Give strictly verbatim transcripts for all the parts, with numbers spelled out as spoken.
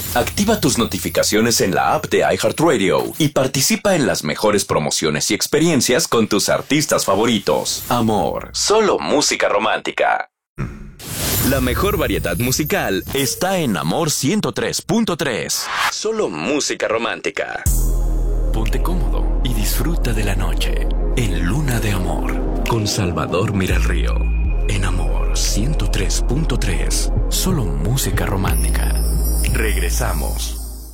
Activa tus notificaciones en la app de iHeartRadio y participa en las mejores promociones y experiencias con tus artistas favoritos. Amor, solo música romántica. La mejor variedad musical está en Amor ciento tres punto tres. Solo música romántica. Ponte cómodo y disfruta de la noche en Luna de Amor con Salvador Miralrío. En Amor ciento tres punto tres. Solo música romántica. Regresamos.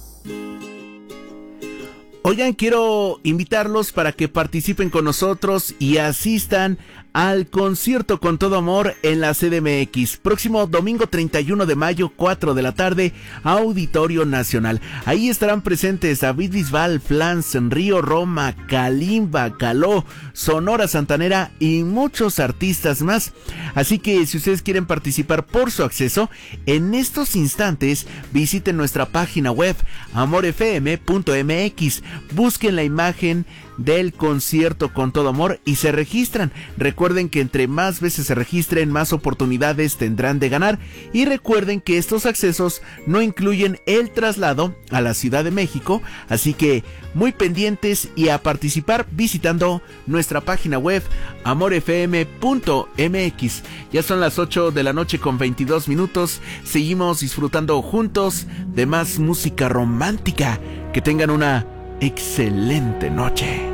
Oigan, quiero invitarlos para que participen con nosotros y asistan al concierto Con Todo Amor en la C D M X. Próximo domingo treinta y uno de mayo, cuatro de la tarde, Auditorio Nacional. Ahí estarán presentes David Bisbal, Flans, Río Roma, Kalimba, Caló, Sonora Santanera y muchos artistas más. Así que si ustedes quieren participar por su acceso, en estos instantes visiten nuestra página web amor f m punto m x. Busquen la imagen del concierto Con Todo Amor y se registran. Recuerden que entre más veces se registren, más oportunidades tendrán de ganar. Y recuerden que estos accesos no incluyen el traslado a la Ciudad de México. Así que muy pendientes y a participar visitando nuestra página web amor f m punto m x. Ya son las ocho de la noche con veintidós minutos. Seguimos disfrutando juntos de más música romántica. Que tengan una excelente noche.